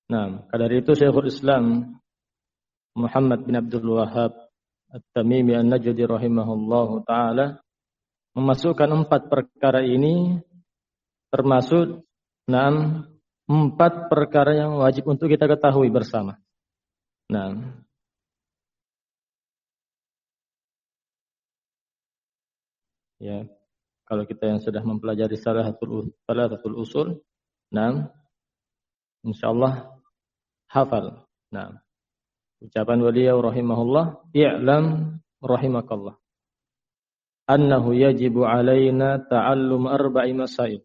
Nah, dari itu Syekhul Islam Muhammad bin Abdul Wahhab At-Tamimi An-Najdi rahimahullahu taala memasukkan 4 perkara ini termasuk 4 perkara yang wajib untuk kita ketahui bersama. Nah, ya, kalau kita yang sudah mempelajari salatul usul, nah, insyaallah hafal. Nah, ucapan beliau rahimahullah, i'lam rahimakallah annahu yajibu alaina ta'allum 4 masail.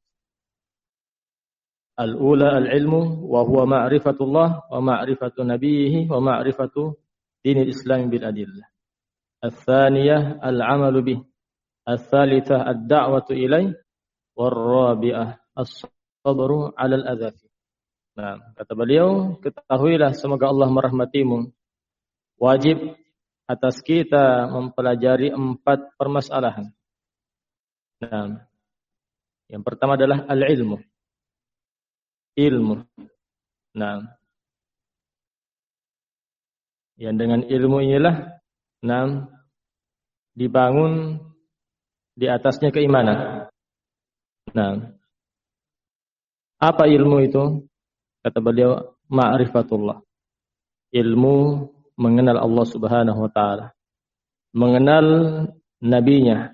Al-ula al-ilmu wa huwa ma'rifatullah wa ma'rifatu nabiyhi wa ma'rifatu dinil islam bil adillah. Al-thaniyah al-'amalu bih. Al-thalithah ad-da'watu ilaih. Wal-rabi'ah as-sabru 'ala al-adha. Nah, kata beliau, ketahuilah semoga Allah merahmatimu, wajib atas kita mempelajari 4 permasalahan. Nah, yang pertama adalah al-ilmu. Ilmu. Nah, yang dengan ilmu inilah dibangun di atasnya keimanan. Nah, apa ilmu itu? Kata beliau, ma'rifatullah. Ilmu mengenal Allah Subhanahu wa taala, mengenal nabinya,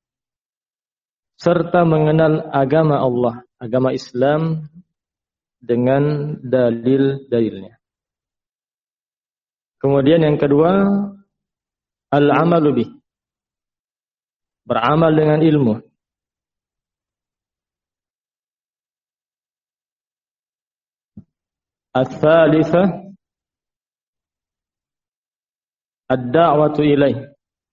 serta mengenal agama Allah, agama Islam dengan dalil-dalilnya. Kemudian yang kedua, al-amalu bih. Beramal dengan ilmu. Al-thalithah ad-da'watu ilaih.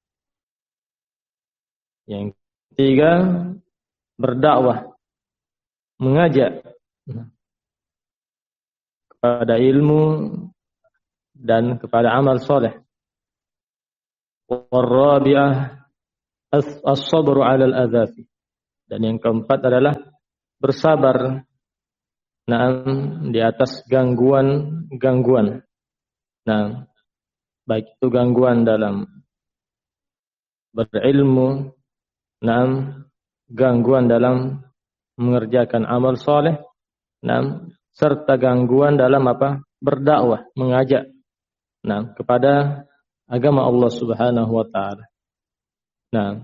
Yang ketiga, berdakwah, mengajak kepada ilmu dan kepada amal soleh. Warabi'ah as-sabru 'alal adzafi. Dan yang keempat adalah bersabar di atas gangguan. Nah, baik itu gangguan dalam berilmu, gangguan dalam mengerjakan amal soleh, serta gangguan dalam berdakwah, mengajak kepada agama Allah Subhanahu wa taala. Nah,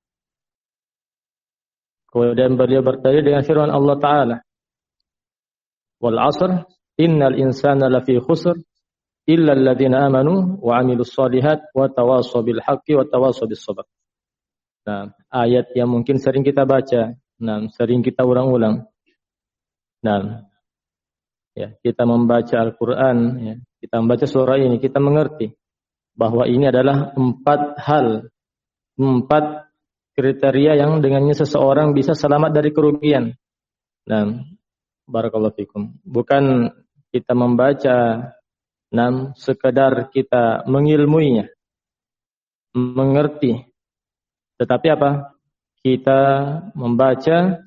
kemudian beliau bertanya dengan firman Allah taala, wal 'asr innal insana lafi khusr illa alladziina amanu wa 'amilus shalihat wa tawassaw bil haqqi wa tawassaw bis sabr. Nah, ayat yang mungkin sering kita baca, sering kita ulang-ulang. Nah, ya, kita membaca Al-Qur'an, ya, kita membaca surah ini, kita mengerti bahwa ini adalah 4 hal, 4 kriteria yang dengannya seseorang bisa selamat dari kerugian. Nah, barakallahu fikum. Bukan kita membaca sekedar kita mengilmuinya, mengerti. Tetapi kita membaca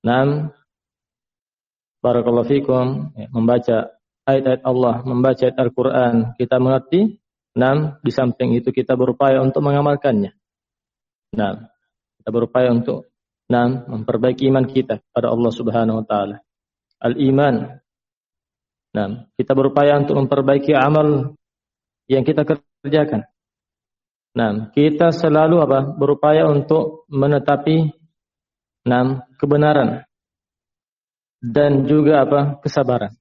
barakallahu fikum, ya, membaca ayat-ayat Allah, membaca ayat Al-Qur'an, kita mengerti. Di samping itu kita berupaya untuk mengamalkannya. Kita berupaya untuk memperbaiki iman kita pada Allah Subhanahu wa taala. Al-iman. Kita berupaya untuk memperbaiki amal yang kita kerjakan. Kita selalu berupaya untuk menetapi kebenaran dan juga kesabaran.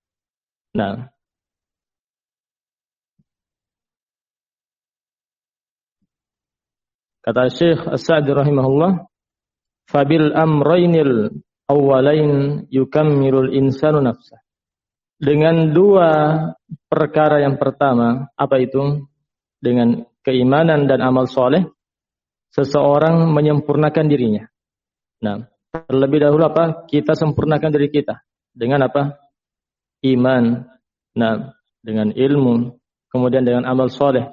Kata Syekh As-Sa'di rahimahullah, fabil amraynil awwalain yukammilul insanu nafsah. Dengan 2 perkara yang pertama, apa itu? Dengan keimanan dan amal soleh, seseorang menyempurnakan dirinya. Terlebih dahulu kita sempurnakan diri kita dengan iman, dengan ilmu, kemudian dengan amal soleh.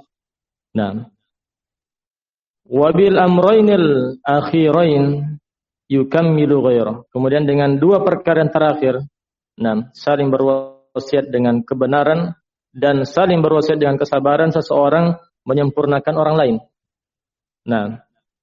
Wabil amraynil akhirain yukammilu ghairah. Kemudian dengan 2 perkara yang terakhir, saling berwasiat berwasiat dengan kebenaran dan saling berwasiat dengan kesabaran seseorang menyempurnakan orang lain. Nah,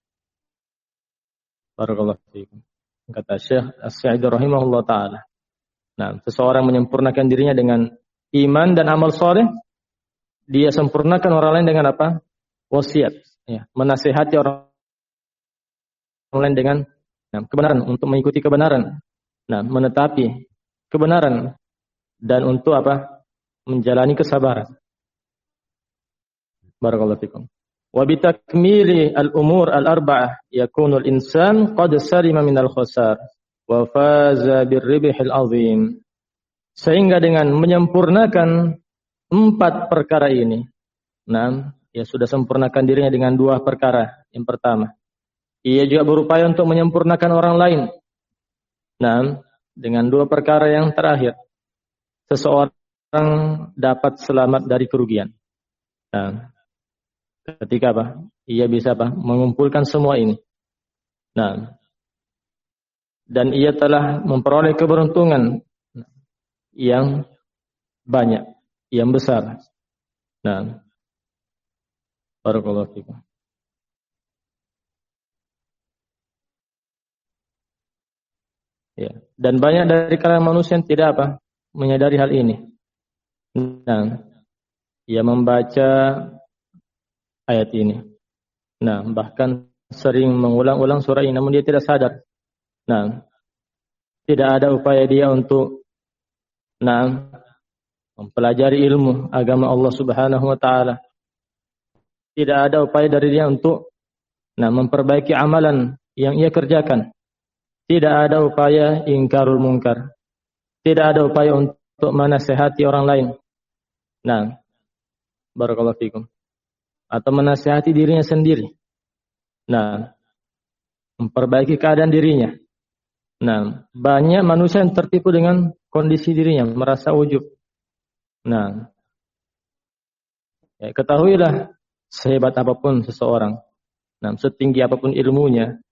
barakallahu fiikum. Kata Syekh As-Sa'idi rahimahullah taala. Nah, seseorang menyempurnakan dirinya dengan iman dan amal soleh, dia sempurnakan orang lain dengan apa? Wasiat, ya, menasihati orang lain dengan kebenaran, untuk mengikuti kebenaran. Nah, menetapi kebenaran dan untuk apa? Menjalani kesabaran. Barakallahu fikum. Wa bi takmili al-umur al-arba'ah yakunu al-insan qad salima min al-khusar wa faza bir-ribhil azim. Sehingga dengan menyempurnakan 4 perkara ini, nah, ia sudah sempurnakan dirinya dengan 2 perkara. Yang pertama, ia juga berupaya untuk menyempurnakan orang lain. Nah, dengan 2 perkara yang terakhir, seseorang dapat selamat dari kerugian. Nah, ketika apa? Ia bisa apa? Mengumpulkan semua ini. Nah, dan ia telah memperoleh keberuntungan yang banyak, yang besar. Nah, barakallahu fikum. Ya, dan banyak dari kalangan manusia yang tidak apa? Menyadari hal ini. Nah, ia membaca ayat ini. Nah, bahkan sering mengulang-ulang surah ini namun dia tidak sadar. Nah, tidak ada upaya dia untuk mempelajari ilmu agama Allah Subhanahu wa taala. Tidak ada upaya dari dia untuk memperbaiki amalan yang ia kerjakan. Tidak ada upaya ingkarul munkar. Tidak ada upaya untuk menasihati orang lain. Nah, barakallahu fikum. Atau menasihati dirinya sendiri. Nah, memperbaiki keadaan dirinya. Nah, banyak manusia yang tertipu dengan kondisi dirinya, merasa ujub. Nah, ya, ketahuilah sehebat apapun seseorang, setinggi apapun ilmunya,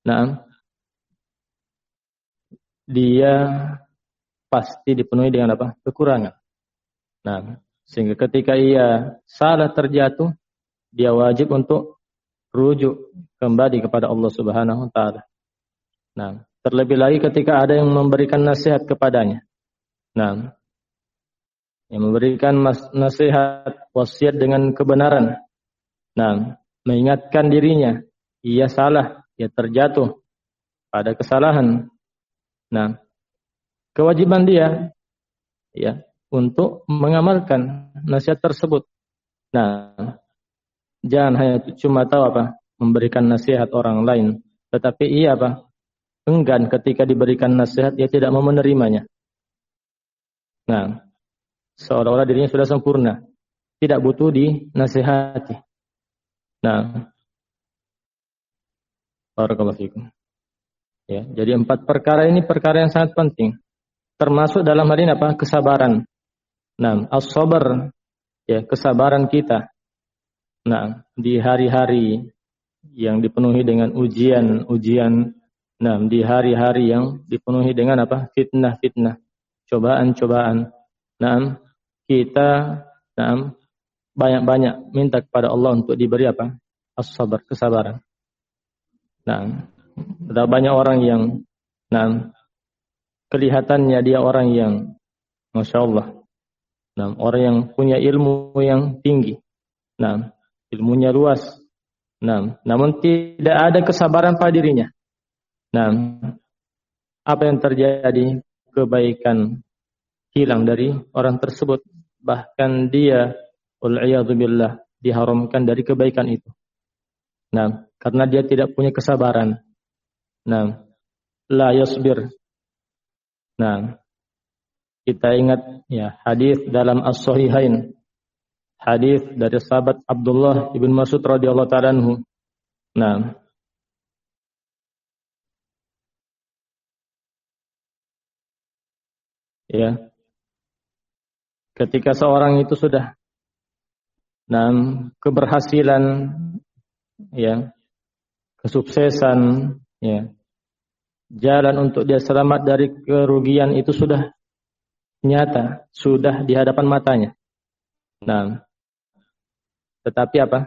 dia pasti dipenuhi dengan apa? Kekurangan. Nah, sehingga ketika ia salah terjatuh, dia wajib untuk rujuk kembali kepada Allah Subhanahu wa taala. Nah, terlebih lagi ketika ada yang memberikan nasihat kepadanya. Nah, yang memberikan nasihat, wasiat dengan kebenaran. Nah, mengingatkan dirinya, ia salah, ia terjatuh pada kesalahan. Nah, kewajiban dia ya untuk mengamalkan nasihat tersebut. Nah, jangan hanya cuma tahu apa? Memberikan nasihat orang lain, tetapi ia apa? Enggan ketika diberikan nasihat, ia tidak mau menerimanya. Nah, seolah-olah dirinya sudah sempurna, tidak butuh dinasihati. Nah, barakallahu fikum. Ya, jadi 4 perkara ini perkara yang sangat penting. Termasuk dalam hal ini apa? Kesabaran. Nah, as-sabar, ya, kesabaran kita. Nah, di hari-hari yang dipenuhi dengan ujian-ujian. Nah, di hari-hari yang dipenuhi dengan apa? Fitnah-fitnah, cobaan-cobaan. Nah, kita banyak-banyak minta kepada Allah untuk diberi apa? As-sabar, kesabaran. Nah, ada banyak orang yang kelihatannya dia orang yang Masya Allah, orang yang punya ilmu yang tinggi, ilmunya luas, namun tidak ada kesabaran pada dirinya. Apa yang terjadi? Kebaikan hilang dari orang tersebut, bahkan dia wal'iyadzubillah diharamkan dari kebaikan itu. Karena dia tidak punya kesabaran. La yasbir. Kita ingat ya hadis dalam As-Sahihain, hadis dari sahabat Abdullah ibn Mas'ud radhiyallahu ta'ala anhu. Ya, ketika seorang itu sudah keberhasilan, ya, kesuksesan, ya, jalan untuk dia selamat dari kerugian itu sudah nyata, sudah di hadapan matanya. Nah, tetapi apa?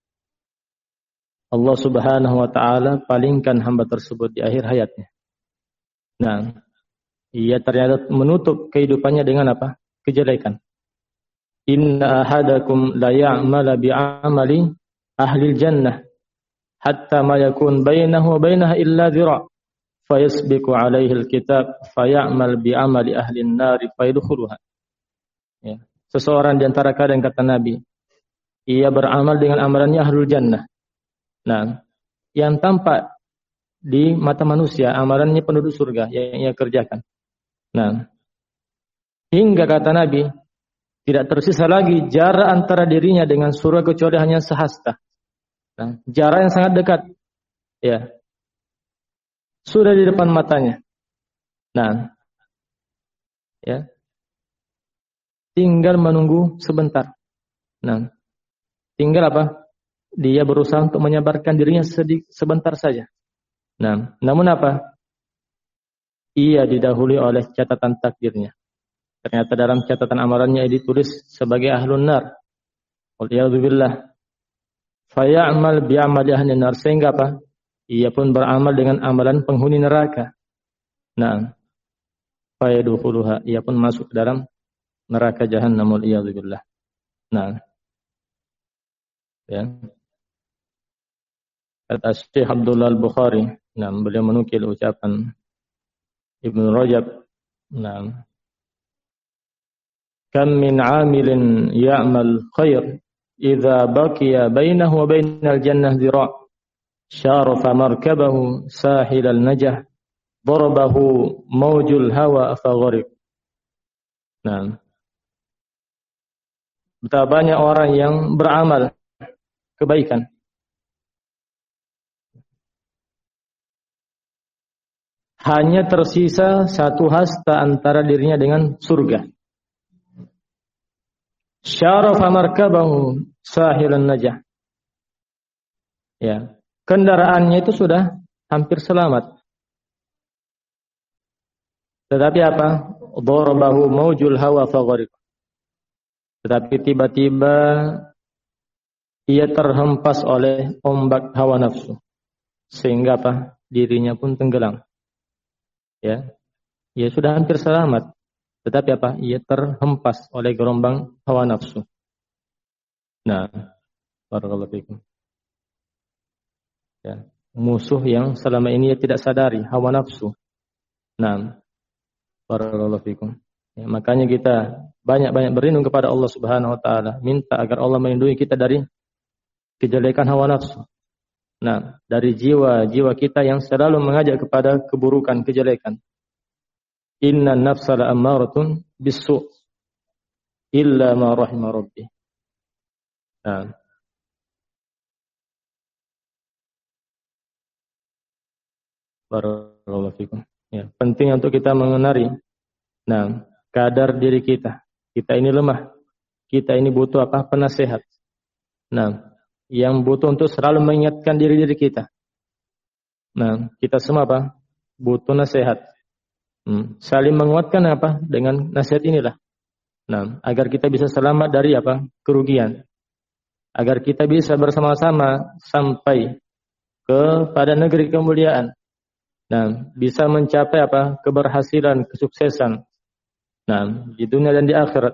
Allah Subhanahu wa taala palingkan hamba tersebut di akhir hayatnya. Nah, ia ternyata menutup kehidupannya dengan apa? Kejelekan. Inna ahadakum la ya'mala bi'amali ahli jannah hatta ma yakun bainahu wa bainaha illa dhira' fayasbiqu alaihi alkitab faya'mal bi'amali ahli an-nar fayadkhuluha. Ya. Seseorang di antara kalian, kata Nabi, ia beramal dengan amalannya ahlul jannah. Nah, yang tampak di mata manusia amalannya penduduk surga yang ia kerjakan. Nah, hingga kata Nabi tidak tersisa lagi jarak antara dirinya dengan surga kecuali hanya sehasta. Nah, jarak yang sangat dekat. Ya. Sudah di depan matanya. Nah, ya. Tinggal menunggu sebentar. Nah, tinggal apa? Dia berusaha untuk menyabarkan dirinya sebentar saja. Nah, namun apa? Ia didahului oleh catatan takdirnya. Ternyata dalam catatan amalannya ditulis sebagai ahlun nar. Waliyadzubillah. Faya'mal bi'amali ahli nar. Sehingga apa? Ia pun beramal dengan amalan penghuni neraka. Nah, fayadkhuluha. Ia pun masuk ke dalam neraka jahannam. Waliyadzubillah. Nah, ya. Kata Syekh Abdullah Al-Bukhari, nah, beliau menukil ucapan Ibnu Rajab, nah, kam min 'amilin ya'mal khair idza baqiya bainahu wa bainal jannah dhira' syarafa markabahu sahilal najah darabahu mawjul hawa fagharib. Nah, betapa banyak orang yang beramal kebaikan, hanya tersisa satu hasta antara dirinya dengan surga. Syarafa markabahu sahilan najah. Ya, kendaraannya itu sudah hampir selamat. Tetapi apa? Darabahu mawjul hawa fagharib. Tetapi tiba-tiba ia terhempas oleh ombak hawa nafsu. Sehingga apa? Dirinya pun tenggelam. Ya. Ia sudah hampir selamat. Tetapi apa? Ia terhempas oleh gelombang hawa nafsu. Nah, barakallahu fikum. Ya, musuh yang selama ini ia tidak sadari, hawa nafsu. Nah, barakallahu fikum. Ya, makanya kita banyak-banyak berlindung kepada Allah Subhanahu wa taala, minta agar Allah melindungi kita dari kejelekan hawa nafsu. Nah, dari jiwa-jiwa kita yang selalu mengajak kepada keburukan, kejelekan. Inna nafsa la'ammaratun bis-su' illa ma rahima rabbi. Nah. Barakallahu fikum. Ya, penting untuk kita mengenali kadar diri kita. Kita ini lemah. Kita ini butuh apa? Penasehat. Yang butuh untuk selalu mengingatkan diri-diri kita. Kita semua apa? Butuh nasihat. Saling menguatkan apa? Dengan nasihat inilah. Agar kita bisa selamat dari apa? Kerugian. Agar kita bisa bersama-sama sampai kepada negeri kemuliaan. Bisa mencapai apa? Keberhasilan, kesuksesan. Di dunia dan di akhirat.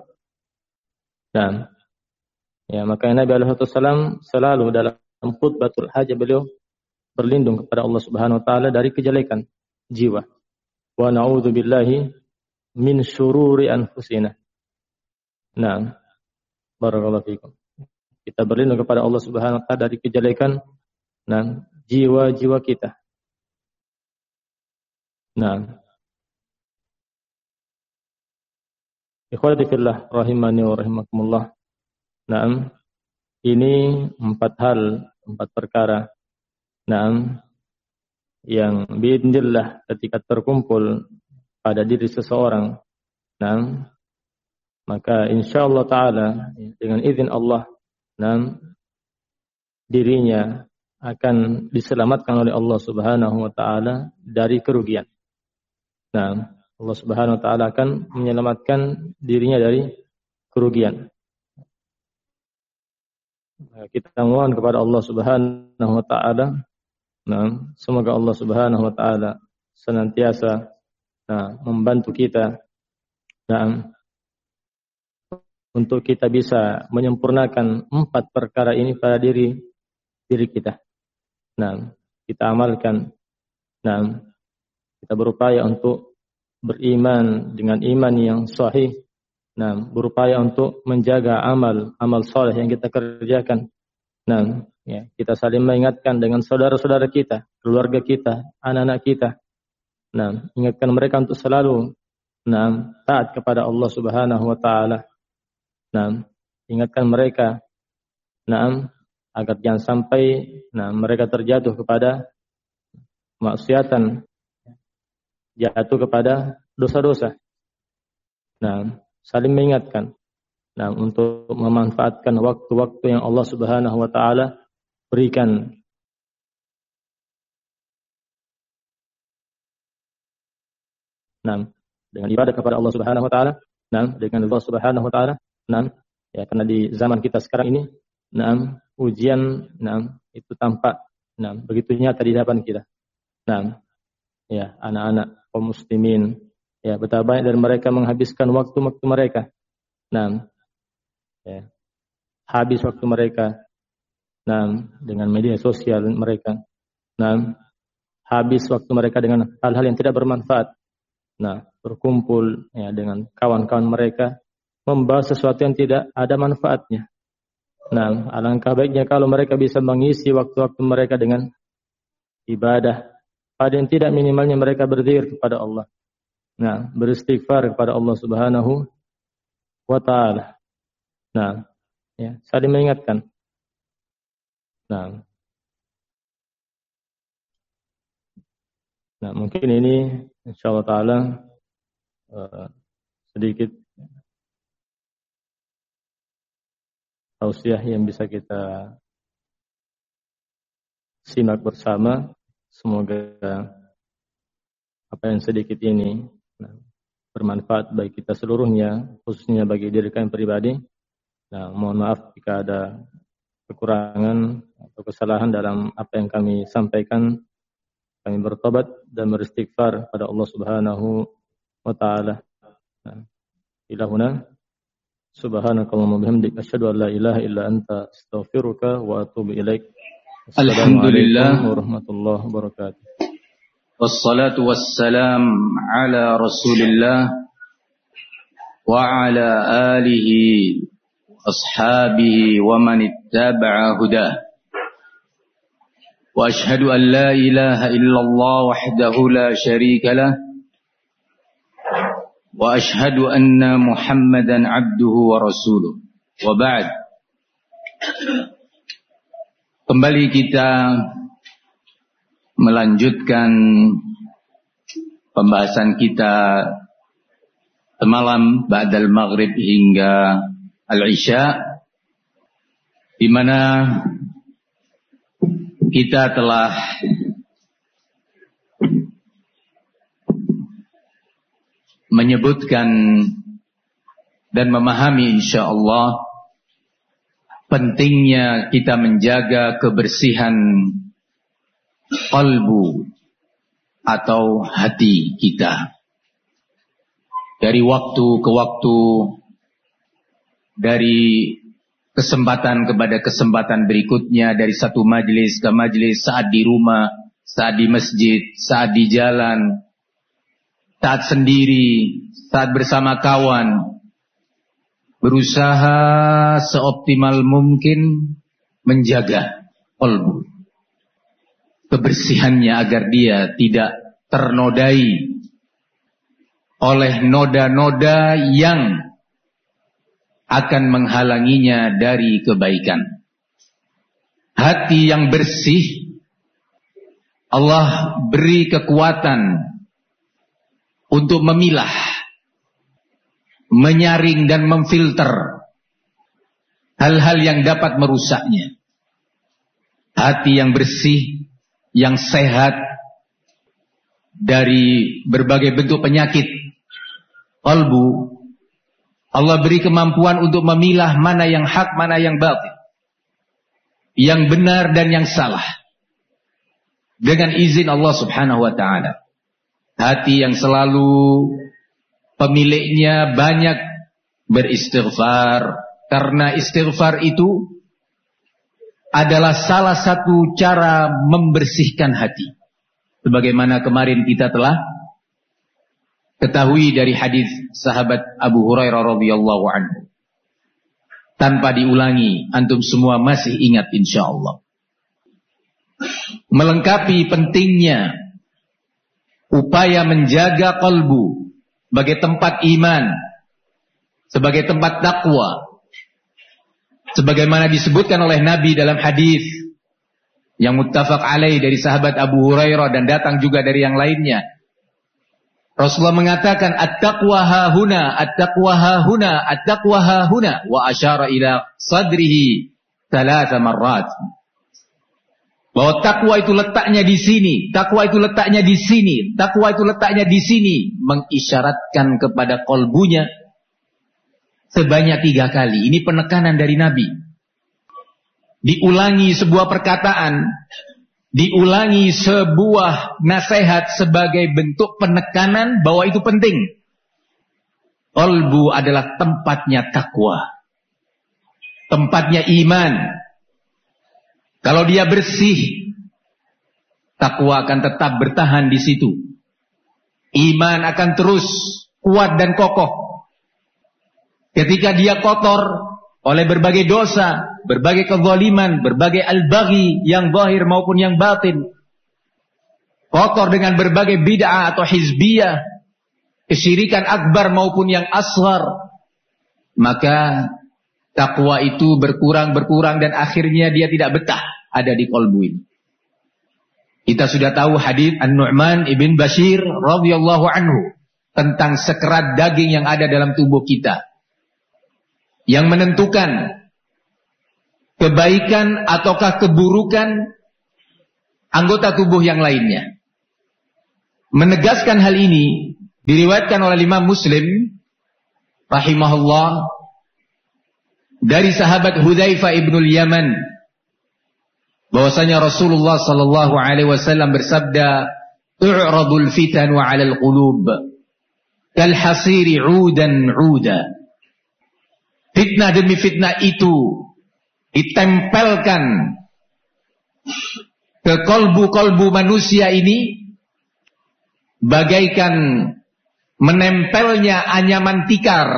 Ya, makanya Nabi SAW selalu dalam khutbatul hajah beliau berlindung kepada Allah Subhanahu wa taala dari kejelekan jiwa. Wa na'udzu billahi min syururi anfusina. Barakallahu fikum. Kita berlindung kepada Allah Subhanahu wa taala dari kejelekan jiwa-jiwa kita. Ikhwati fillah rahimani wa rahimakumullah. Ini 4 perkara. Yang biidznillah ketika terkumpul pada diri seseorang. Maka insyaallah taala dengan izin Allah, dirinya akan diselamatkan oleh Allah Subhanahu wa taala dari kerugian. Allah Subhanahu wa taala akan menyelamatkan dirinya dari kerugian. Kita mohon kepada Allah Subhanahu wa taala, semoga Allah Subhanahu wa taala senantiasa membantu kita untuk kita bisa menyempurnakan 4 perkara ini pada diri kita. Kita amalkan. Kita berupaya untuk beriman dengan iman yang sahih. Berupaya untuk menjaga amal soleh yang kita kerjakan. Kita saling mengingatkan dengan saudara-saudara kita, keluarga kita, anak-anak kita. Ingatkan mereka untuk selalu taat kepada Allah Subhanahu wa taala. Ingatkan mereka agar jangan sampai mereka terjatuh kepada maksiatan, jatuh kepada dosa-dosa. Saling mengingatkan untuk memanfaatkan waktu-waktu yang Allah Subhanahu wa taala berikan. Dengan ibadah kepada Allah Subhanahu wa taala, dengan Allah Subhanahu wa taala, karena di zaman kita sekarang ini, ujian itu tampak begitu nyata di hadapan kita. Anak-anak kaum muslimin, betapa banyak dari mereka menghabiskan waktu-waktu mereka. Habis waktu mereka dengan media sosial mereka. Habis waktu mereka dengan hal-hal yang tidak bermanfaat. Berkumpul dengan kawan-kawan mereka membahas sesuatu yang tidak ada manfaatnya. Alangkah baiknya kalau mereka bisa mengisi waktu-waktu mereka dengan ibadah. Pada yang tidak minimalnya mereka berzikir kepada Allah. Beristighfar kepada Allah Subhanahu wa taala. Saling mengingatkan. Mungkin ini insyaallah taala sedikit tausiah yang bisa kita simak bersama. Semoga apa yang sedikit ini bermanfaat bagi kita seluruhnya, khususnya bagi diri kami pribadi. Mohon maaf jika ada kekurangan atau kesalahan dalam apa yang kami sampaikan. Kami bertobat dan beristighfar pada Allah Subhanahu wa taala. Ilahuna subhanakallahumma bihamdika asyhadu an la ilaha illa anta astaghfiruka wa atubu ilaik. Alhamdulillah warahmatullahi wabarakatuh. Wassalatu wassalam ala Rasulillah wa ala alihi ashabihi wa man ittaba'a hudah. Wa ashhadu an la ilaha illallah wahdahu la syarika lah. Wa ashhadu anna Muhammadan abduhu wa rasuluh. Wa ba'd. Kembali kita melanjutkan pembahasan kita semalam ba'dal maghrib hingga al-isya, di mana kita telah menyebutkan dan memahami insyaallah pentingnya kita menjaga kebersihan qalbu atau hati kita. Dari waktu ke waktu, dari kesempatan kepada kesempatan berikutnya, dari satu majelis ke majelis, saat di rumah, saat di masjid, saat di jalan, saat sendiri, saat bersama kawan, berusaha seoptimal mungkin menjaga qalbu, kebersihannya agar dia tidak ternodai oleh noda-noda yang akan menghalanginya dari kebaikan. Hati yang bersih Allah beri kekuatan untuk memilah, menyaring dan memfilter hal-hal yang dapat merusaknya. Hati yang bersih, yang sehat dari berbagai bentuk penyakit Qalbu, Allah beri kemampuan untuk memilah mana yang hak, mana yang batil, yang benar dan yang salah, dengan izin Allah subhanahu wa ta'ala. Hati yang selalu pemiliknya banyak beristighfar, karena istighfar itu adalah salah satu cara membersihkan hati. Sebagaimana kemarin kita telah ketahui dari hadis sahabat Abu Hurairah radhiyallahu anhu. Tanpa diulangi, antum semua masih ingat insyaallah. Melengkapi pentingnya upaya menjaga qalbu sebagai tempat iman, sebagai tempat takwa. Sebagaimana disebutkan oleh Nabi dalam hadis yang muttafaq alaih dari sahabat Abu Hurairah dan datang juga dari yang lainnya. Rasulullah mengatakan at-taqwa hahuna, at-taqwa hahuna, at-taqwa hahuna, wa asyara ila sadrihi 3 marrat. Bahwa takwa itu letaknya di sini, takwa itu letaknya di sini, takwa itu letaknya di sini, mengisyaratkan kepada qalbunya sebanyak 3 kali. Ini penekanan dari Nabi. Diulangi sebuah perkataan, diulangi sebuah nasihat sebagai bentuk penekanan bahwa itu penting. Qalbu adalah tempatnya takwa, tempatnya iman. Kalau dia bersih, takwa akan tetap bertahan di situ. Iman akan terus kuat dan kokoh. Ketika dia kotor oleh berbagai dosa, berbagai kezaliman, berbagai al-baghi yang zahir maupun yang batin, kotor dengan berbagai bid'ah atau hizbiyah, kesyirikan akbar maupun yang asghar, maka takwa itu berkurang dan akhirnya dia tidak betah ada di qalbu ini. Kita sudah tahu hadis An-Nu'man ibn Bashir radhiyallahu anhu tentang sekerat daging yang ada dalam tubuh kita, yang menentukan kebaikan ataukah keburukan anggota tubuh yang lainnya. Menegaskan hal ini diriwayatkan oleh Imam Muslim rahimahullah dari sahabat Hudzaifah ibnul Yaman, bahwasanya Rasulullah sallallahu alaihi wasallam bersabda, "Tu'radul fitanu 'alal qulub kal hasiri 'udan 'uda." Fitnah demi fitnah itu ditempelkan ke kolbu-kolbu manusia ini bagaikan menempelnya anyaman tikar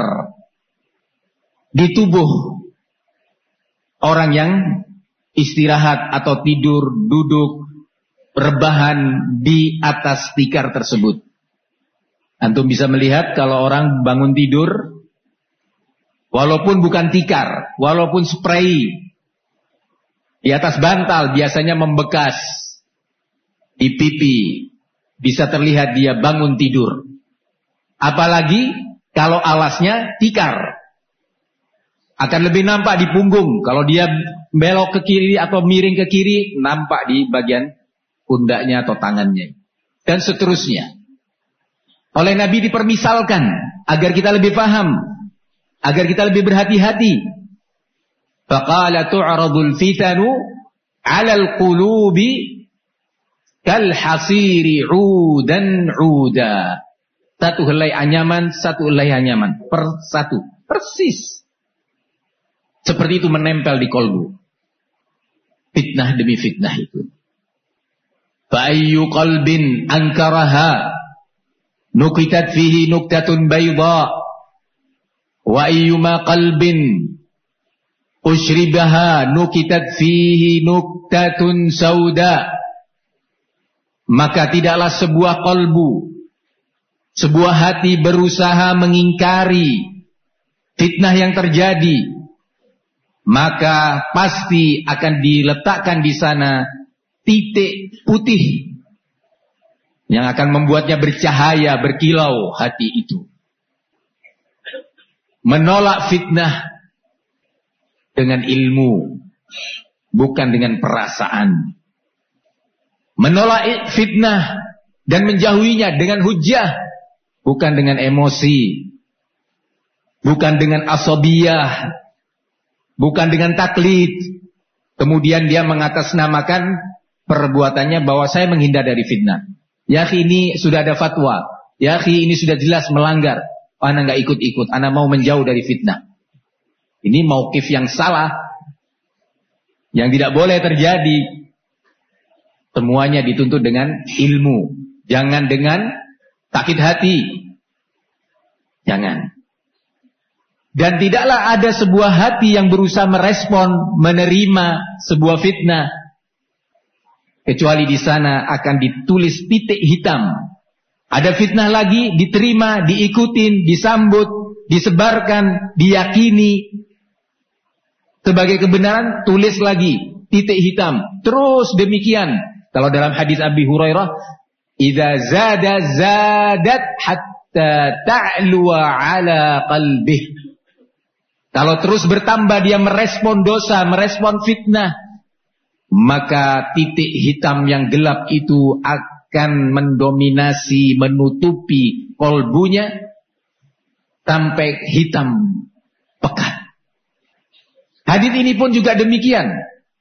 di tubuh orang yang istirahat atau tidur, duduk, rebahan di atas tikar tersebut. Antum bisa melihat kalau orang bangun tidur, walaupun bukan tikar, walaupun spray di atas bantal biasanya membekas di pipi, bisa terlihat dia bangun tidur. Apalagi kalau alasnya tikar, akan lebih nampak di punggung. Kalau dia belok ke kiri atau miring ke kiri, nampak di bagian pundaknya atau tangannya, dan seterusnya. Oleh Nabi dipermisalkan agar kita lebih paham, agar kita lebih berhati-hati. Faqala tu'radul fitanu 'alal qulubi kal hasiri 'udan 'uda. Satu helai anyaman, satu helai anyaman, per satu, persis. Seperti itu menempel di kolbu. Fitnah demi fitnah itu. Fa ayyu qalbin ankaraha nukitat fihi nuktatun bayda. Wa ayyuma qalbin ushribaha nukitat fihi nuktatun sauda. Maka tidaklah sebuah qalbu, sebuah hati berusaha mengingkari fitnah yang terjadi, maka pasti akan diletakkan di sana titik putih yang akan membuatnya bercahaya, berkilau hati itu. Menolak fitnah dengan ilmu, bukan dengan perasaan. Menolak fitnah dan menjauhinya dengan hujjah, bukan dengan emosi, bukan dengan asabiyah, bukan dengan taklid. Kemudian dia mengatasnamakan perbuatannya bahwa saya menghindar dari fitnah. Ya akhi, ini sudah ada fatwa. Ya akhi, ini sudah jelas melanggar. Ana enggak ikut-ikut, ana mau menjauh dari fitnah. Ini mauqif yang salah, yang tidak boleh terjadi. Semuanya dituntut dengan ilmu, jangan dengan sakit hati. Jangan. Dan tidaklah ada sebuah hati yang berusaha merespon, menerima sebuah fitnah, kecuali di sana akan ditulis titik hitam. Ada fitnah lagi, diterima, diikutin, disambut, disebarkan, diyakini sebagai kebenaran, tulis lagi titik hitam. Terus demikian. Kalau dalam hadis Abi Hurairah, idza zada zadat hatta ta'luwa ala qalbih. Kalau terus bertambah dia merespon dosa, merespon fitnah, maka titik hitam yang gelap itu akan mendominasi, menutupi kolbunya sampai hitam pekat. Hadis ini pun juga demikian,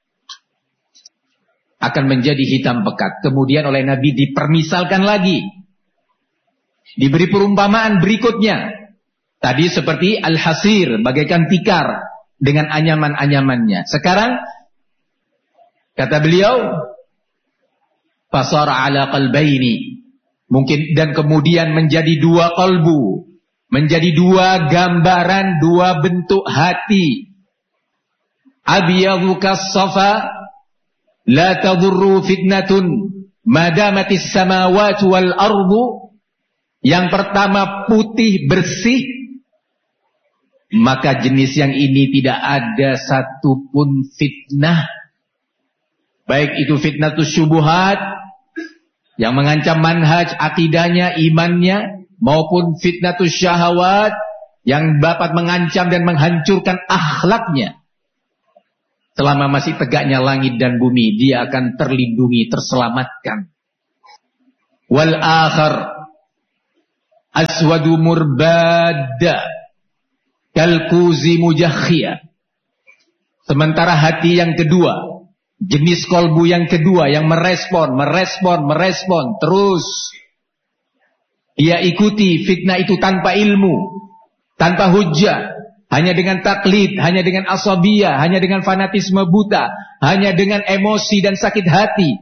akan menjadi hitam pekat. Kemudian oleh Nabi dipermisalkan lagi, diberi perumpamaan berikutnya. Tadi seperti al-hasir, bagaikan tikar dengan anyaman-anyamannya. Sekarang kata beliau, fasara ala qalbaini, mungkin, dan kemudian menjadi dua qalbu, menjadi dua gambaran, dua bentuk hati. Abyadhu kas-safa, la tadurru fitnatun madamatis samawati wal ardu. Yang pertama putih bersih, maka jenis yang ini tidak ada satupun fitnah, baik itu fitnatus syubuhat yang mengancam manhaj, akidahnya, imannya, maupun fitnatus syahawat yang dapat mengancam dan menghancurkan akhlaknya. Selama masih tegaknya langit dan bumi, dia akan terlindungi, terselamatkan. Wal akhar aswadu murbada kalkuzi mujakhia. Sementara hati yang kedua, jenis kolbu yang kedua, yang merespon terus. Dia ikuti fitnah itu tanpa ilmu, tanpa hujjah, hanya dengan taklid, hanya dengan asabiyah, hanya dengan fanatisme buta, hanya dengan emosi dan sakit hati.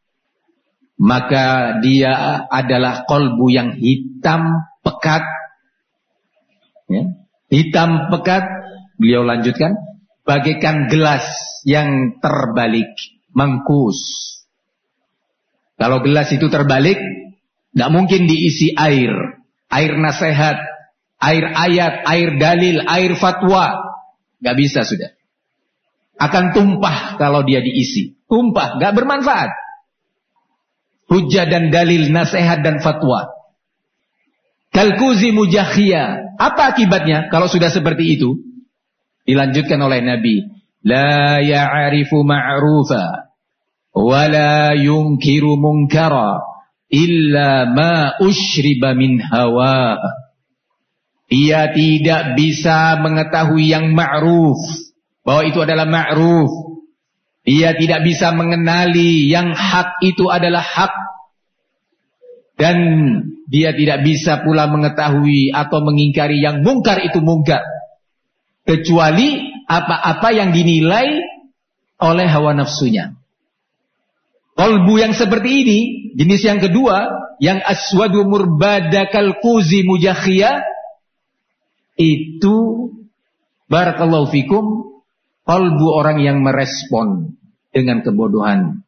Maka dia adalah kolbu yang hitam pekat. Ya. Hitam pekat, beliau lanjutkan, bagaikan gelas yang terbalik, mengkus. Kalau gelas itu terbalik, tidak mungkin diisi air nasihat, air ayat, air dalil, air fatwa. Gak bisa sudah. Akan tumpah kalau dia diisi. Tumpah, gak bermanfaat. Hujjah dan dalil, nasihat dan fatwa. Kalkuzi mujakhia. Apa akibatnya kalau sudah seperti itu? Dilanjutkan oleh Nabi, la ya'rifu ma'rufa wa la yunkiru munkara illa ma ushriba min hawa. Dia tidak bisa mengetahui yang ma'ruf, bahwa itu adalah ma'ruf. Dia tidak bisa mengenali yang hak itu adalah hak. Dan dia tidak bisa pula mengetahui atau mengingkari yang mungkar itu mungkar, kecuali apa-apa yang dinilai oleh hawa nafsunya. Qalbu yang seperti ini, jenis yang kedua, yang aswadu murbada kalkuzi mujakhia, itu barakallahu fikum, qalbu orang yang merespon dengan kebodohan,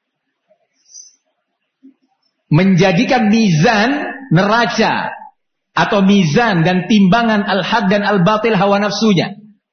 menjadikan mizan neraca atau mizan dan timbangan al-haq dan al-batil hawa nafsunya,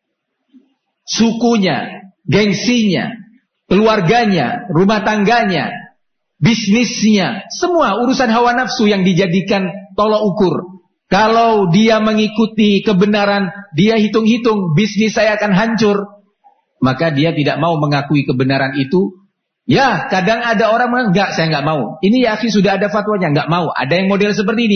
sukunya, gengsinya, keluarganya, rumah tangganya, bisnisnya, semua urusan hawa nafsu yang dijadikan tolok ukur. Kalau dia mengikuti kebenaran, dia hitung-hitung bisnis saya akan hancur, maka dia tidak mau mengakui kebenaran itu. Ya, kadang ada orang enggak, saya enggak mau. Ini ya akhi sudah ada fatwanya, enggak mau. Ada yang model seperti ini.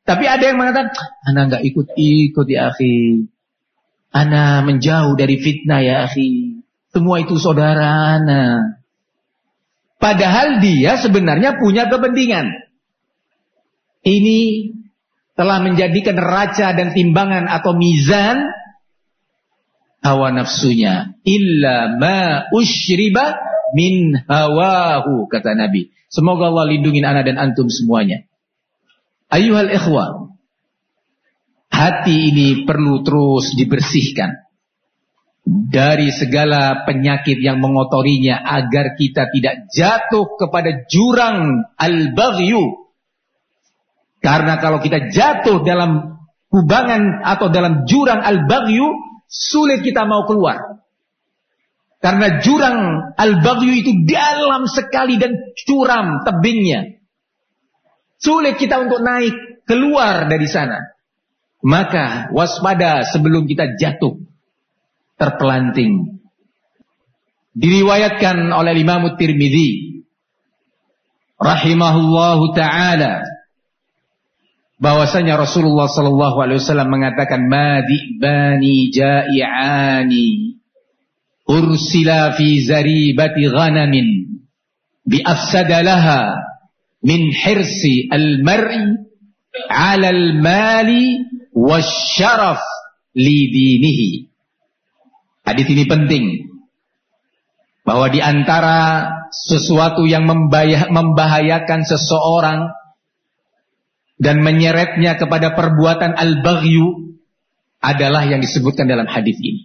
Tapi ada yang mengatakan, ana enggak ikut-ikut ya akhi. Ana menjauh dari fitnah ya akhi. Semua itu saudara ana. Padahal dia sebenarnya punya kepentingan. Ini telah menjadikan raca dan timbangan atau mizan hawa nafsunya. Illa ma usyriba min hawahu, kata Nabi. Semoga Allah lindungi ana dan antum semuanya. Ayyuhal ikhwah, hati ini perlu terus dibersihkan dari segala penyakit yang mengotorinya agar kita tidak jatuh kepada jurang al-baghyu. Karena kalau kita jatuh dalam kubangan atau dalam jurang al-baghyu, sulit kita mau keluar. Karena jurang al-baghyu itu dalam sekali dan curam tebingnya. Sulit kita untuk naik keluar dari sana. Maka waspada sebelum kita jatuh terpelanting. Diriwayatkan oleh Imam Tirmidzi rahimahullahu taala bahwasanya Rasulullah sallallahu alaihi wasallam mengatakan madibani ja'iani ursila fi zaribati ghanamin bi afsadalaha min hirsi al-mar'i 'ala al-mali wasyaraf li dinihi. Hadis ini penting bahwa di antara sesuatu yang membahayakan seseorang dan menyeretnya kepada perbuatan al-baghyu adalah yang disebutkan dalam hadis ini.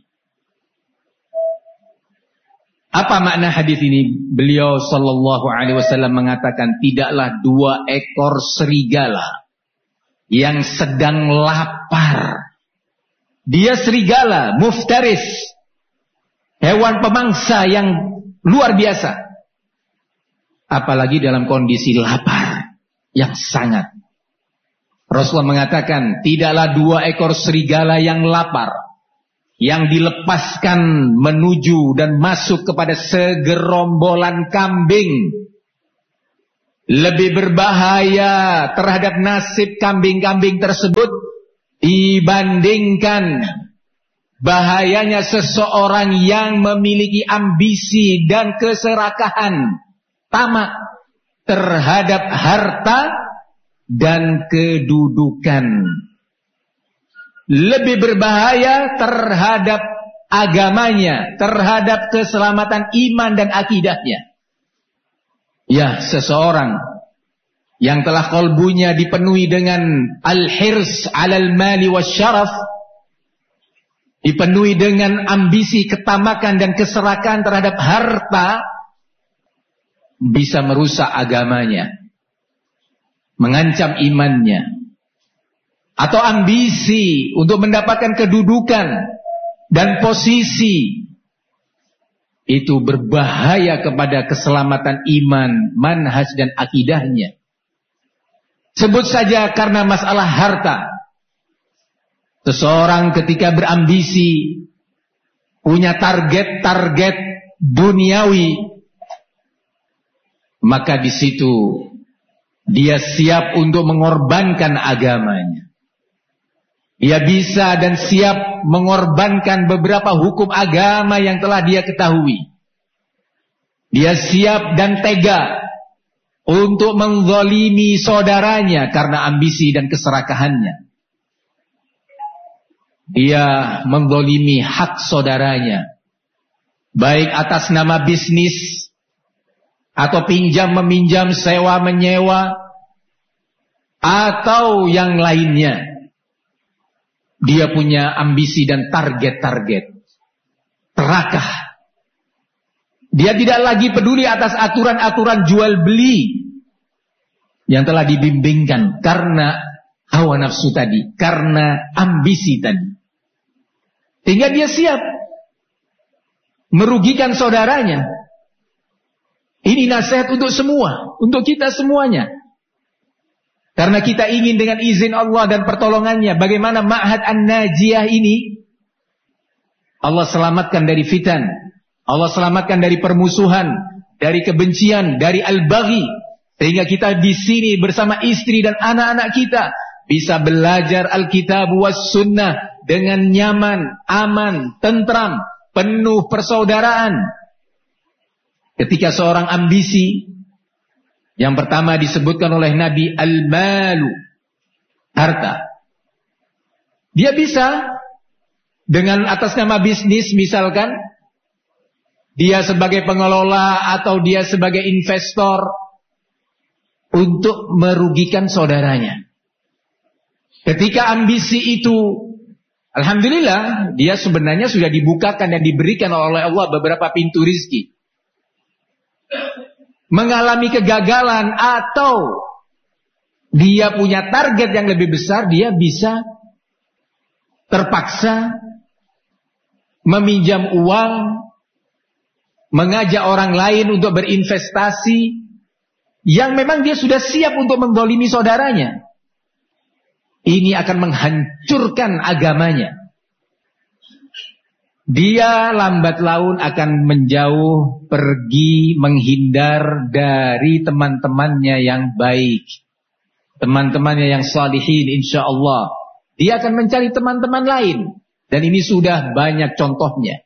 Apa makna hadis ini? Beliau sallallahu alaihi wasallam mengatakan tidaklah dua ekor serigala yang sedang lapar. Dia serigala, muftaris, hewan pemangsa yang luar biasa. Apalagi dalam kondisi lapar yang sangat. Rasulullah mengatakan tidaklah dua ekor serigala yang lapar, yang dilepaskan menuju dan masuk kepada segerombolan kambing. Lebih berbahaya terhadap nasib kambing-kambing tersebut dibandingkan bahayanya seseorang yang memiliki ambisi dan keserakahan, tamak terhadap harta dan kedudukan. Lebih berbahaya terhadap agamanya, terhadap keselamatan iman dan akidahnya. Ya, seseorang yang telah qalbunya dipenuhi dengan al-hirs 'alal mali wasyaraf, dipenuhi dengan ambisi, ketamakan dan keserakahan terhadap harta, bisa merusak agamanya, mengancam imannya. Atau ambisi untuk mendapatkan kedudukan dan posisi, itu berbahaya kepada keselamatan iman, manhaj dan akidahnya. Sebut saja karena masalah harta. Seseorang ketika berambisi, punya target-target duniawi, maka di situ dia siap untuk mengorbankan agamanya. Dia bisa dan siap mengorbankan beberapa hukum agama yang telah dia ketahui. Dia siap dan tega untuk menzalimi saudaranya karena ambisi dan keserakahannya. Dia menzalimi hak saudaranya, baik atas nama bisnis atau pinjam-meminjam, sewa-menyewa atau yang lainnya. Dia punya ambisi dan target-target terakah. Dia tidak lagi peduli atas aturan-aturan jual beli yang telah dibimbingkan karena hawa nafsu tadi, karena ambisi tadi. Sehingga dia siap merugikan saudaranya. Ini nasihat untuk semua, untuk kita semuanya. Karena kita ingin dengan izin Allah dan pertolongannya, bagaimana Ma'had An-Najiyah ini Allah selamatkan dari fitan, Allah selamatkan dari permusuhan, dari kebencian, dari al-baghi, sehingga kita di sini bersama istri dan anak-anak kita bisa belajar Alkitab was sunnah dengan nyaman, aman, tentram, penuh persaudaraan. Ketika seorang ambisi, yang pertama disebutkan oleh Nabi, al-malu, harta. Dia bisa dengan atas nama bisnis misalkan, dia sebagai pengelola atau dia sebagai investor untuk merugikan saudaranya. Ketika ambisi itu, alhamdulillah, dia sebenarnya sudah dibukakan dan diberikan oleh Allah beberapa pintu rizki. Mengalami kegagalan atau dia punya target yang lebih besar, dia bisa terpaksa meminjam uang, mengajak orang lain untuk berinvestasi yang memang dia sudah siap untuk mendzalimi saudaranya. Ini akan menghancurkan agamanya. Dia lambat laun akan menjauh, pergi, menghindar dari teman-temannya yang baik, teman-temannya yang salihin, insya Allah. Dia akan mencari teman-teman lain. Dan ini sudah banyak contohnya.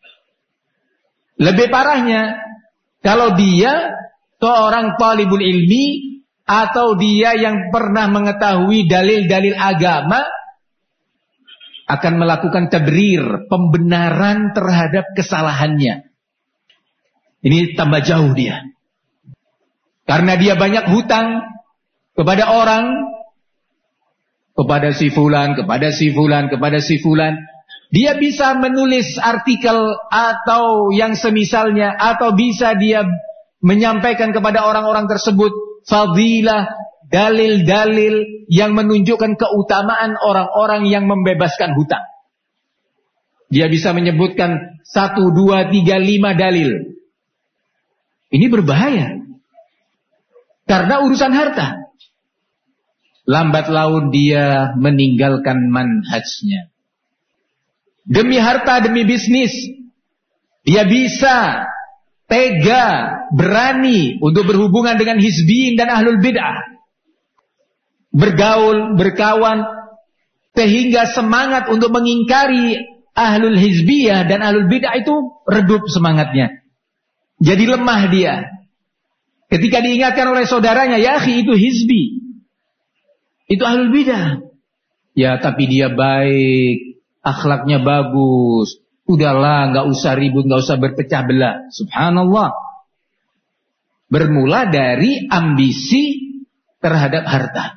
Lebih parahnya, kalau dia seorang talibul ilmi, atau dia yang pernah mengetahui dalil-dalil agama, akan melakukan tabrir, pembenaran terhadap kesalahannya. Ini tambah jauh dia. Karena dia banyak hutang kepada orang, kepada si fulan, kepada si fulan, kepada si fulan. Dia bisa menulis artikel atau yang semisalnya, atau bisa dia menyampaikan kepada orang-orang tersebut fadilah, dalil-dalil yang menunjukkan keutamaan orang-orang yang membebaskan hutang. Dia bisa menyebutkan 1, 2, 3, 5 dalil. Ini berbahaya. Karena urusan harta. Lambat laun dia meninggalkan manhajnya. Demi harta, demi bisnis, dia bisa tega, berani untuk berhubungan dengan hizbiyin dan ahlul bid'ah. Bergaul, berkawan, sehingga semangat untuk mengingkari ahlul hizbiyah dan ahlul bid'ah itu redup semangatnya. Jadi lemah dia. Ketika diingatkan oleh saudaranya, ya akhi, itu hizbi, itu ahlul bid'ah. Ya tapi dia baik, akhlaknya bagus, udahlah, gak usah ribut, gak usah berpecah belah. Subhanallah. Bermula dari ambisi terhadap harta.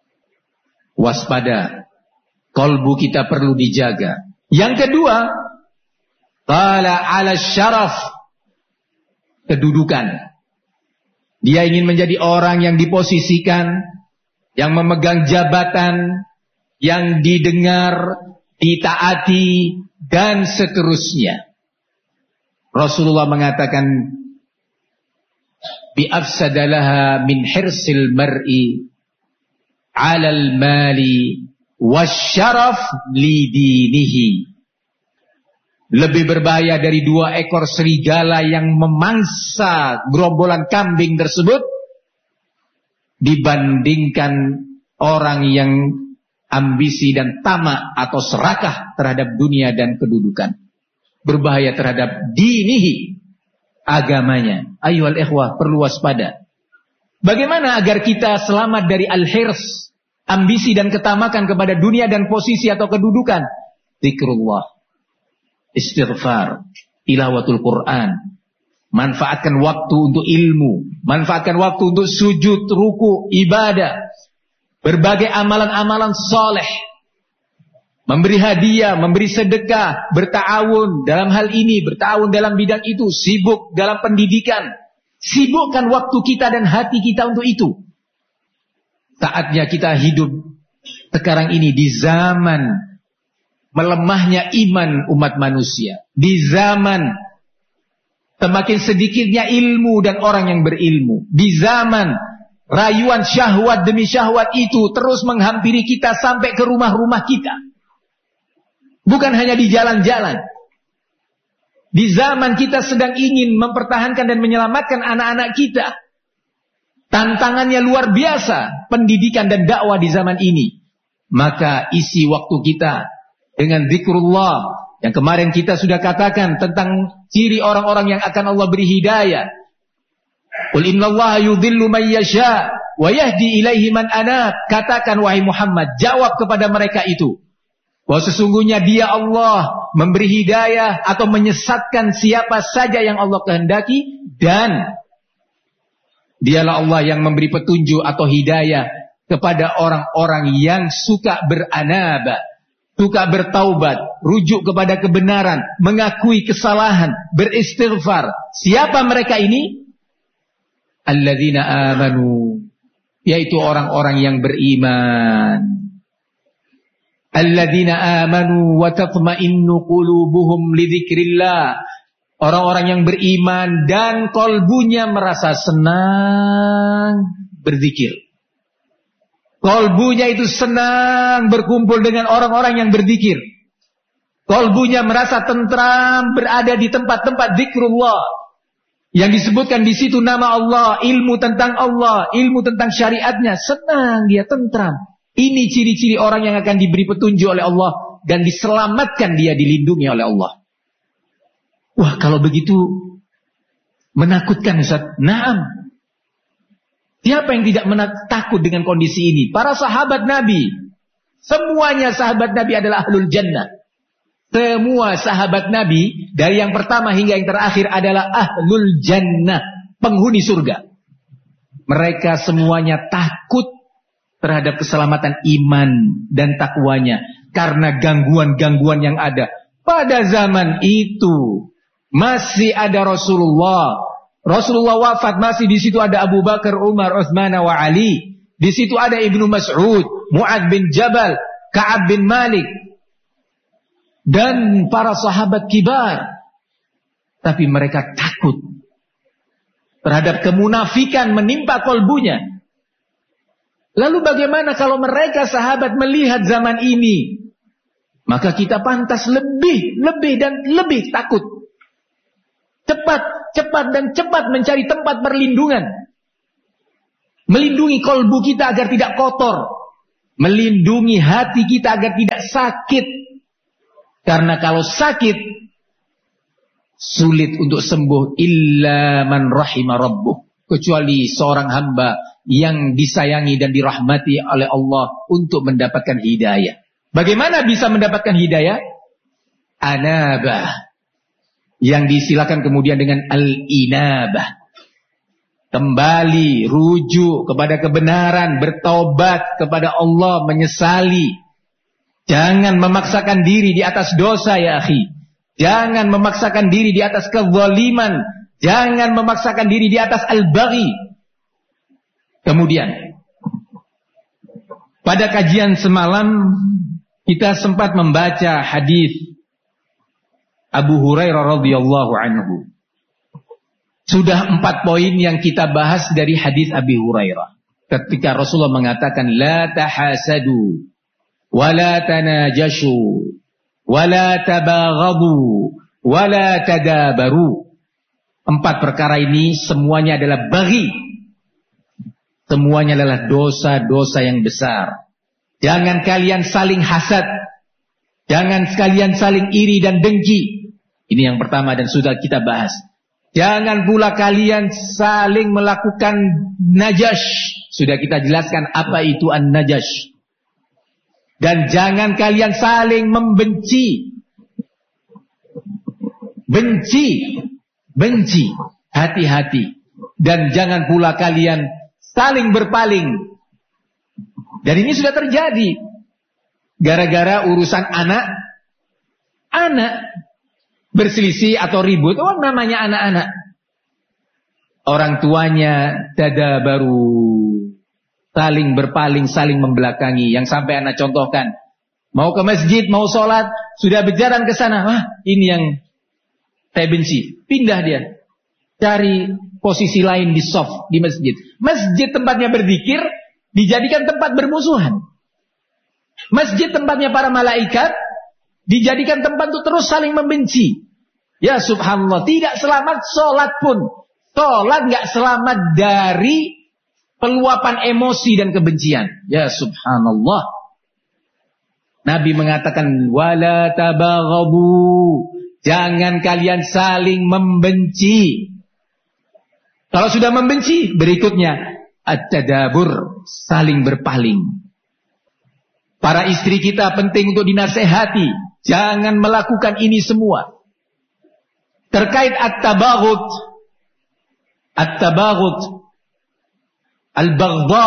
Waspada, kalbu kita perlu dijaga. Yang kedua, qala ala syaraf, kedudukan. Dia ingin menjadi orang yang diposisikan, yang memegang jabatan, yang didengar, ditaati, dan seterusnya. Rasulullah mengatakan, bi afsadalaha min hirsil mar'i alal mali wasyaraf lidinihi. Lebih berbahaya dari 2 ekor serigala yang memangsa gerombolan kambing tersebut dibandingkan orang yang ambisi dan tamak atau serakah terhadap dunia dan kedudukan. Berbahaya terhadap dinihi, agamanya. Ayyuhal ikhwah, perlu waspada. Bagaimana agar kita selamat dari al-hirs, ambisi dan ketamakan kepada dunia dan posisi atau kedudukan? Zikrullah, istighfar, tilawatul Quran. Manfaatkan waktu untuk ilmu, manfaatkan waktu untuk sujud, ruku, ibadah, berbagai amalan-amalan soleh, memberi hadiah, memberi sedekah, berta'awun dalam hal ini, berta'awun dalam bidang itu, sibuk dalam pendidikan. Sibukkan waktu kita dan hati kita untuk itu. Saatnya kita hidup sekarang ini di zaman melemahnya iman umat manusia, di zaman semakin sedikitnya ilmu dan orang yang berilmu, di zaman rayuan syahwat demi syahwat itu terus menghampiri kita sampai ke rumah-rumah kita. Bukan hanya di jalan-jalan. Di zaman kita sedang ingin mempertahankan dan menyelamatkan anak-anak kita. Tantangannya luar biasa, pendidikan dan dakwah di zaman ini. Maka isi waktu kita dengan zikrullah. Yang kemarin kita sudah katakan tentang ciri orang-orang yang akan Allah beri hidayah. Qul innallaha yudhillu man yasha wa yahdi ilaihi man anab. Katakan wahai Muhammad, jawab kepada mereka itu bahwa sesungguhnya Dia Allah memberi hidayah atau menyesatkan siapa saja yang Allah kehendaki, dan Dialah Allah yang memberi petunjuk atau hidayah kepada orang-orang yang suka beranaba, suka bertaubat, rujuk kepada kebenaran, mengakui kesalahan, beristighfar. Siapa mereka ini? Alladzina amanu, yaitu orang-orang yang beriman. Alladzina amanu wa tatma'innu qulubuhum lidzikrillah. Orang-orang yang beriman dan kolbunya merasa senang berzikir. Kolbunya itu senang berkumpul dengan orang-orang yang berzikir. Kolbunya merasa tentram berada di tempat-tempat zikrullah. Yang disebutkan di situ nama Allah, ilmu tentang Allah, ilmu tentang syariatnya. Senang dia, tentram. Ini ciri-ciri orang yang akan diberi petunjuk oleh Allah dan diselamatkan, dia dilindungi oleh Allah. Wah, kalau begitu menakutkan, Ustaz. Naam. Siapa yang tidak takut dengan kondisi ini? Para sahabat Nabi. Semuanya sahabat Nabi adalah ahlul jannah. Semua sahabat Nabi dari yang pertama hingga yang terakhir adalah ahlul jannah, penghuni surga. Mereka semuanya takut terhadap keselamatan iman dan takwanya karena gangguan-gangguan yang ada. Pada zaman itu masih ada Rasulullah. Rasulullah wafat, masih di situ ada Abu Bakar, Umar, Utsman wa Ali. Di situ ada Ibnu Mas'ud, Mu'adz bin Jabal, Ka'ab bin Malik dan para sahabat kibar. Tapi mereka takut terhadap kemunafikan menimpa kolbunya. Lalu bagaimana kalau mereka sahabat melihat zaman ini? Maka kita pantas lebih dan lebih takut. Cepat mencari tempat perlindungan. Melindungi kolbu kita agar tidak kotor. Melindungi hati kita agar tidak sakit. Karena kalau sakit, sulit untuk sembuh illa man rahima rabbuh. Kecuali seorang hamba yang disayangi dan dirahmati oleh Allah untuk mendapatkan hidayah. Bagaimana bisa mendapatkan hidayah? Anabah, yang disilakan kemudian dengan al-inabah. Kembali, rujuk kepada kebenaran, bertaubat kepada Allah, menyesali. Jangan memaksakan diri di atas dosa, ya akhi. Jangan memaksakan diri di atas kezaliman. Jangan memaksakan diri di atas al-baghi. Kemudian, pada kajian semalam kita sempat membaca hadis Abu Hurairah radhiyallahu anhu. Sudah 4 poin yang kita bahas dari hadis Abi Hurairah. Ketika Rasulullah mengatakan la tahasadu wa la tanajashu wa la tabaghadu wa la tadabaru. 4 perkara ini semuanya adalah baghi. Semuanya adalah dosa-dosa yang besar. Jangan kalian saling hasad. Jangan kalian saling iri dan dengki. Ini yang pertama dan sudah kita bahas. Jangan pula kalian saling melakukan najash. Sudah kita jelaskan apa itu an-najash. Dan jangan kalian saling membenci. Benci. Hati-hati. Dan jangan pula kalian saling berpaling. Dan ini sudah terjadi. Gara-gara urusan anak berselisih atau ribut. Oh, namanya anak-anak. Orang tuanya tadabaru, saling berpaling, saling membelakangi. Yang sampai anak contohkan, mau ke masjid, mau sholat, sudah berjalan ke sana. Wah, ini yang saya benci. Pindah dia. Cari posisi lain di shaf di masjid. Masjid tempatnya berzikir dijadikan tempat bermusuhan. Masjid tempatnya para malaikat dijadikan tempat untuk terus saling membenci. Ya subhanallah, tidak selamat sholat pun. Sholat gak selamat dari peluapan emosi dan kebencian. Ya subhanallah. Nabi mengatakan wala tabaghabu, jangan kalian saling membenci. Kalau sudah membenci, berikutnya at-tadabur, saling berpaling. Para istri kita penting untuk dinasehati, jangan melakukan ini semua. Terkait at-tabaghut, al-baghdha,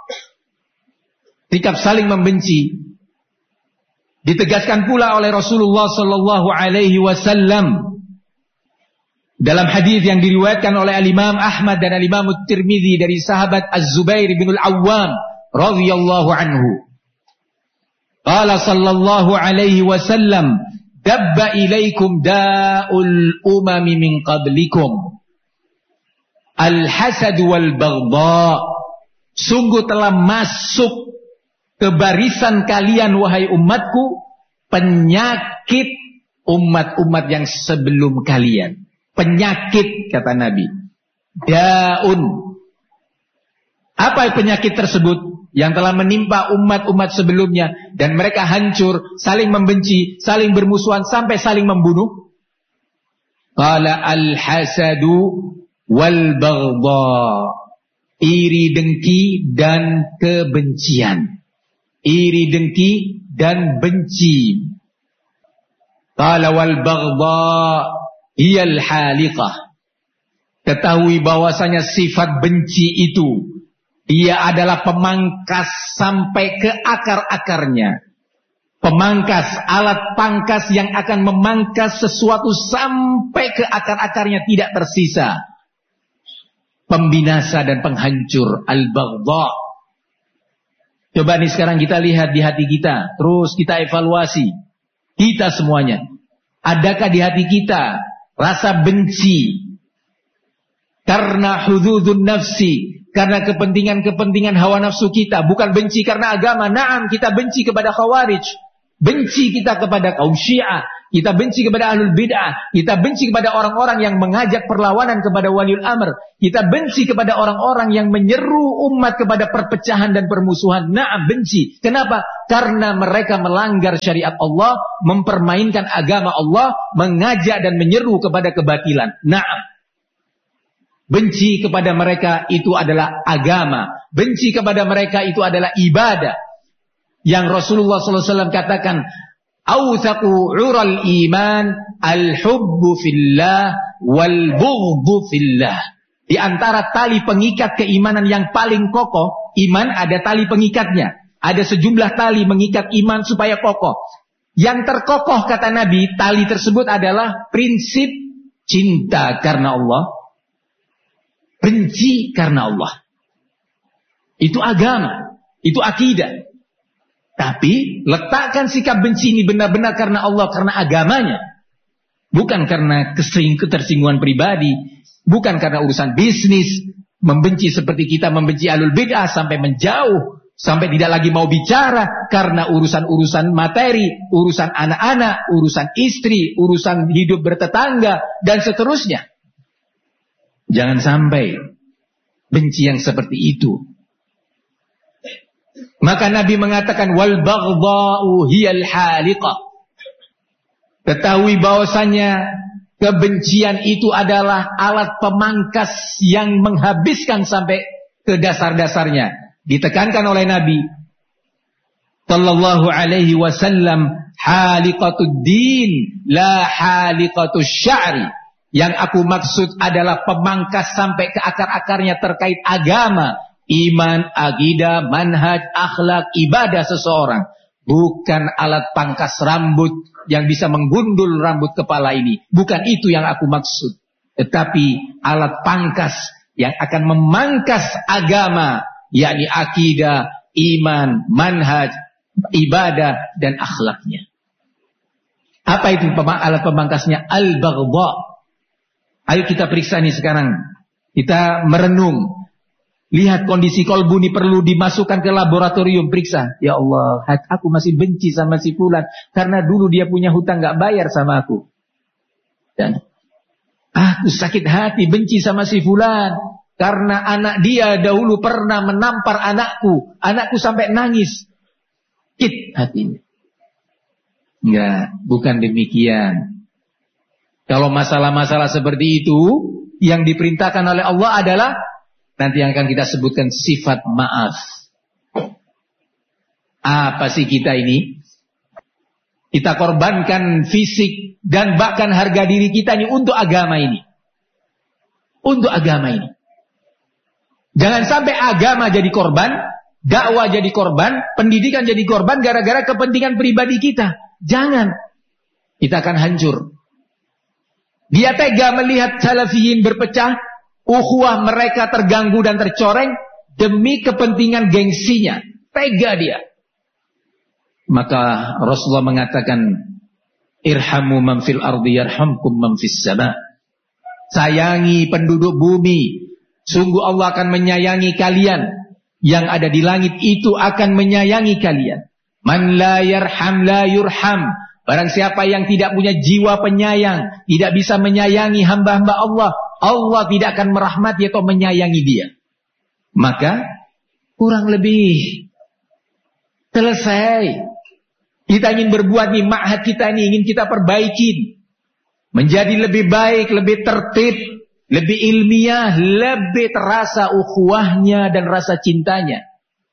sikap saling membenci, ditegaskan pula oleh Rasulullah sallallahu alaihi wasallam dalam hadis yang diriwayatkan oleh Al-Imam Ahmad dan Al-Imam Tirmidzi dari sahabat Az-Zubair bin Al-Awwam radhiyallahu anhu. Qala sallallahu alaihi wasallam, dabba ilaikum da'ul umami min qablikum, al-hasad wal baghdha. Sungguh telah masuk ke barisan kalian wahai umatku penyakit umat-umat yang sebelum kalian. Penyakit, kata Nabi. Daun. Apa penyakit tersebut? Yang telah menimpa umat-umat sebelumnya. Dan mereka hancur, saling membenci, saling bermusuhan, sampai saling membunuh. Qala al-hasadu wal-baghdha. Iri dengki dan kebencian. Iri dengki dan benci. Qala wal-baghdha hiyal haliqah. Ketahui bahwasanya sifat benci itu, dia adalah pemangkas sampai ke akar-akarnya. Pemangkas, alat pangkas yang akan memangkas sesuatu sampai ke akar-akarnya, tidak tersisa. Pembinasa dan penghancur, al-baghdha. Coba nih sekarang kita lihat di hati kita, terus kita evaluasi. Kita semuanya, adakah di hati kita rasa benci karena hududun nafsi, karena kepentingan-kepentingan hawa nafsu kita? Bukan benci karena agama. Naam, kita benci kepada khawarij, benci kita kepada kaum syiah, kita benci kepada ahlul bid'ah, kita benci kepada orang-orang yang mengajak perlawanan kepada waliul amr, kita benci kepada orang-orang yang menyeru umat kepada perpecahan dan permusuhan. Naam, benci. Kenapa? Karena mereka melanggar syariat Allah, mempermainkan agama Allah, mengajak dan menyeru kepada kebatilan. Naam. Benci kepada mereka itu adalah agama. Benci kepada mereka itu adalah ibadah. Yang Rasulullah SAW katakan, awthaqu ural iman al-hubbu fillah wal bughdu fillah. Di antara tali pengikat keimanan yang paling kokoh, iman ada tali pengikatnya. Ada sejumlah tali mengikat iman supaya kokoh. Yang terkokoh, kata Nabi, tali tersebut adalah prinsip cinta karena Allah, benci karena Allah. Itu agama, itu akidah. Tapi letakkan sikap benci ini benar-benar karena Allah, karena agamanya. Bukan karena ketersinggungan pribadi, bukan karena urusan bisnis, membenci seperti kita membenci ahlul bid'ah sampai menjauh, sampai tidak lagi mau bicara karena urusan-urusan materi, urusan anak-anak, urusan istri, urusan hidup bertetangga, dan seterusnya. Jangan sampai benci yang seperti itu. Maka Nabi mengatakan wal baghdha'u hiyal haliqah. Ketahui bahwasanya kebencian itu adalah alat pemangkas yang menghabiskan sampai ke dasar-dasarnya. Ditekankan oleh Nabi sallallahu alaihi wasallam, haliqatud din la haliqatus sya'ri. Yang aku maksud adalah pemangkas sampai ke akar-akarnya terkait agama, iman, akidah, manhaj, akhlak, ibadah seseorang. Bukan alat pangkas rambut yang bisa menggundul rambut kepala ini. Bukan itu yang aku maksud. Tetapi alat pangkas yang akan memangkas agama, yakni akidah, iman, manhaj, ibadah, dan akhlaknya. Apa itu alat pemangkasnya? Al-baghdha. Ayo kita periksa nih sekarang. Kita merenung. Lihat kondisi kolbu ini perlu dimasukkan ke laboratorium, periksa. Ya Allah, aku masih benci sama si fulan karena dulu dia punya hutang gak bayar sama aku. Dan aku sakit hati benci sama si fulan karena anak dia dahulu pernah menampar anakku. Anakku sampai nangis. Sakit hatinya. Enggak, bukan demikian. Kalau masalah-masalah seperti itu, yang diperintahkan oleh Allah adalah nanti yang akan kita sebutkan sifat maaf. Apa sih kita ini? Kita korbankan fisik dan bahkan harga diri kita ini untuk agama ini. Untuk agama ini. Jangan sampai agama jadi korban, dakwah jadi korban, pendidikan jadi korban gara-gara kepentingan pribadi kita. Jangan. Kita akan hancur. Dia tega melihat salafiyin berpecah, ukhuwah mereka terganggu dan tercoreng demi kepentingan gengsinya. Tega dia. Maka Rasulullah mengatakan, irhamu man fil ardi yarhamkum man fis sama. Sayangi penduduk bumi, sungguh Allah akan menyayangi kalian. Yang ada di langit itu akan menyayangi kalian. Man la yarham la yurham. Barang siapa yang tidak punya jiwa penyayang, tidak bisa menyayangi hamba-hamba Allah, Allah tidak akan merahmati atau menyayangi dia. Maka kurang lebih selesai. Kita ingin berbuat nih, ma'had kita ini ingin kita perbaikin. Menjadi lebih baik, lebih tertib, lebih ilmiah, lebih terasa ukhuwahnya dan rasa cintanya.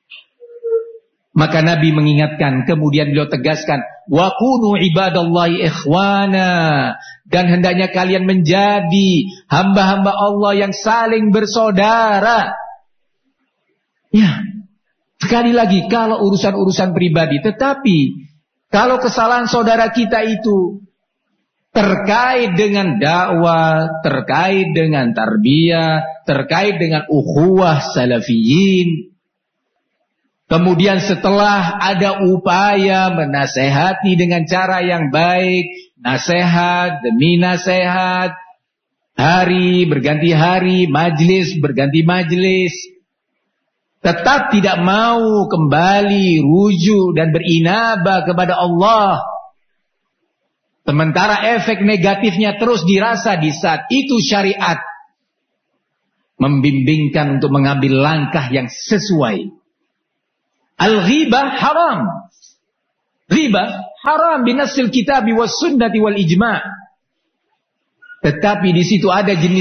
Maka Nabi mengingatkan, kemudian beliau tegaskan, wa kunu ibadallahi ikhwana, dan hendaknya kalian menjadi hamba-hamba Allah yang saling bersaudara. Ya, sekali lagi, kalau urusan-urusan pribadi, tetapi kalau kesalahan saudara kita itu terkait dengan dakwah, terkait dengan tarbiyah, terkait dengan ukhuwah salafiyin. Kemudian setelah ada upaya menasehati dengan cara yang baik, nasihat demi nasihat, hari berganti hari, majlis berganti majlis, tetap tidak mau kembali rujuk dan berinabah kepada Allah. Sementara efek negatifnya terus dirasa di saat itu, syariat membimbingkan untuk mengambil langkah yang sesuai. Al-ghibah haram. Ghibah haram binasil kitabi was sunnati wal ijma'. Tetapi di situ ada jenis